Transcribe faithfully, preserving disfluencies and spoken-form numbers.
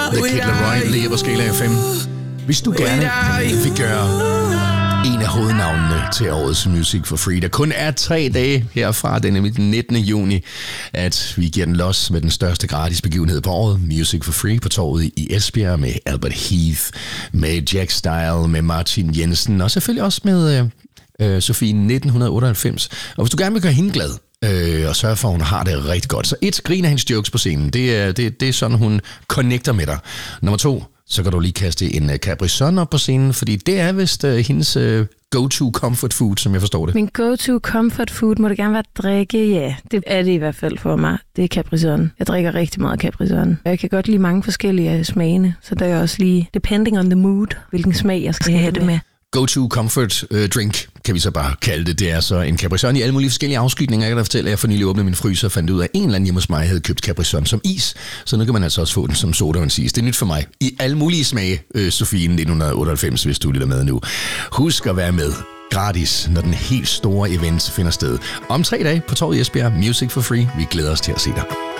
The Kid Laroi ligger på Skala F M. Hvis du gerne vil gøre en af hovednavnene til årets Music for Free, der kun er tre dage herfra, den er den nittende juni, at vi giver den los med den største gratis begivenhed på året, Music for Free, på torvet i Esbjerg med Albert Heath, med Jack Style, med Martin Jensen og selvfølgelig også med øh, Sofie nitten otteoghalvfems. Og hvis du gerne vil gøre hende glad, Øh, og sørge for, at hun har det rigtig godt. Så et, griner hendes jokes på scenen. Det er, det, det er sådan, hun connecter med dig. Nummer to, så kan du lige kaste en uh, Capri Sun op på scenen, fordi det er vist uh, hendes uh, go-to comfort food, som jeg forstår det. Min go-to comfort food må det gerne være at drikke, ja. Det er det i hvert fald for mig. Det er Capri Sun. Jeg drikker rigtig meget Capri Sun. Jeg kan godt lide mange forskellige smagene, så der er også lige, depending on the mood, hvilken smag jeg skal have det med. Go-to comfort øh, drink, kan vi så bare kalde det. Det er så en Capri Sun i alle mulige forskellige afskygninger. Jeg kan da fortælle, at jeg for nylig åbnede min fryser og fandt ud af, at en eller anden hjemme hos mig havde købt Capri Sun som is. Så nu kan man altså også få den som sodavandsis. Det er nyt for mig. I alle mulige smage, øh, Sofie nitten otteoghalvfems, hvis du lytter med nu. Husk at være med gratis, når den helt store event finder sted. Om tre dage på torvet i Esbjerg, Music for Free. Vi glæder os til at se dig.